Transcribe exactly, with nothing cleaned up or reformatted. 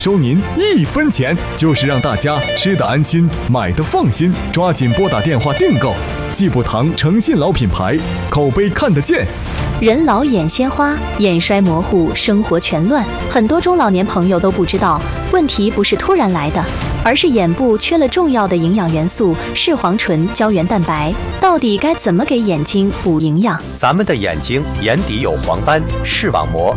收您一分钱，就是让大家吃得安心，买得放心。抓紧拨打电话订购。季步堂诚信老品牌，口碑看得见。 人老眼先花，眼衰模糊，生活全乱。很多中老年朋友都不知道，问题不是突然来的，而是眼部缺了重要的营养元素视黄醇胶原蛋白。到底该怎么给眼睛补营养？ 咱们的眼睛眼底有黄斑、视网膜、